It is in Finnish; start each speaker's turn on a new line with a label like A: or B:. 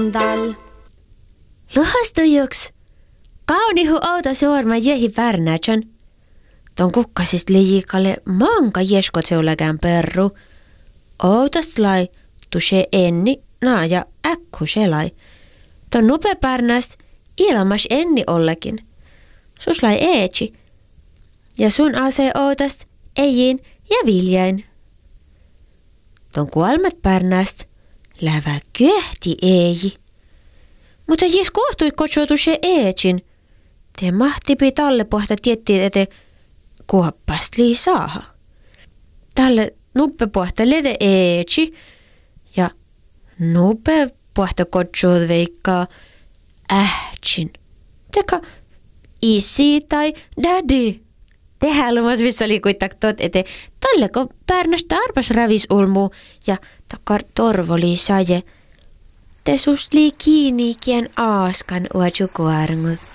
A: mandal.
B: Luhastujuks. Kaunihu auto suorma jehi värnätsän. Ton kukkasist liikalle manka jeskotseuläkään perru. Outost lai tuse enni naaja äkku selai. Ton nupepärnäst ilmas enni ollekin. Sus lai eetsi. Ja sun ase outost eiin ja viljain. Ton kuolmet pärnäst lävä kyöhti ei. Mutta jes kohtui kotsotu se eetsin. Te mahtipi talle pohta tiettiin, ete kuoppast lii saaha. Talle nuppe pohta lede eetsi ja nuppe pohta kotsoot veikkaa ähtsin. Teka isi tai daddy. Tehdään lumas missä oli kuitenkin tot, ete talleko pärnästä arpas ravis ulmuu ja takar torvoli saje. Te sus lii kiinni kien aaskan uatsukuarngut.